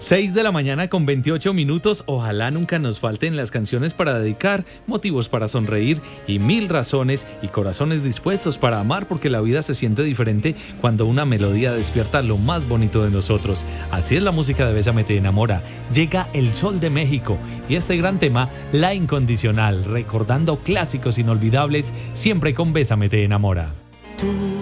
6 de la mañana con 28 minutos. Ojalá nunca nos falten las canciones para dedicar, motivos para sonreír y mil razones y corazones dispuestos para amar, porque la vida se siente diferente cuando una melodía despierta lo más bonito de nosotros. Así es la música de Bésame te enamora. Llega el Sol de México y este gran tema, La Incondicional, recordando clásicos inolvidables, siempre con Bésame te enamora. Tú